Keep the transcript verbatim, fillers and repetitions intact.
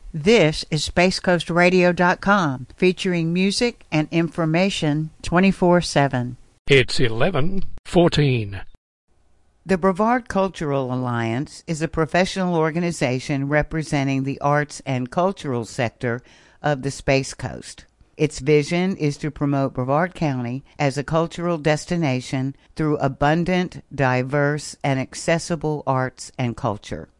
This is space coast radio dot com, featuring music and information twenty-four seven. It's eleven fourteen. The Brevard Cultural Alliance is a professional organization representing the arts and cultural sector of the Space Coast. Its vision is to promote Brevard County as a cultural destination through abundant, diverse, and accessible arts and culture.